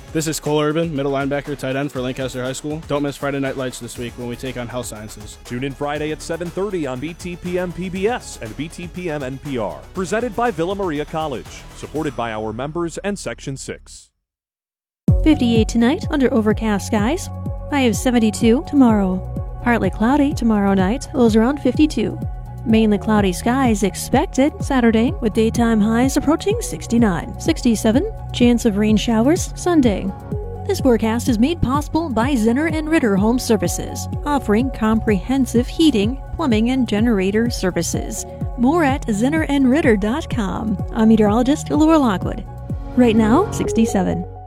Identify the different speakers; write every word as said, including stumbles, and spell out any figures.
Speaker 1: This is Cole Urban, middle linebacker, tight end for Lancaster High School. Don't miss Friday Night Lights this week when we take on Health Sciences.
Speaker 2: Tune in Friday at seven thirty on B T P M P B S and B T P M N P R. Presented by Villa Maria College. Supported by our members and Section six.
Speaker 3: fifty-eight tonight under overcast skies. High of seventy-two tomorrow. Partly cloudy tomorrow night. Lows around fifty-two. Mainly cloudy skies expected Saturday with daytime highs approaching sixty-nine. sixty-seven. Chance of rain showers Sunday. This forecast is made possible by Zinner and Ritter Home Services, offering comprehensive heating, plumbing, and generator services. More at zinner and ritter dot com. I'm meteorologist Laura Lockwood. Right now, sixty-seven.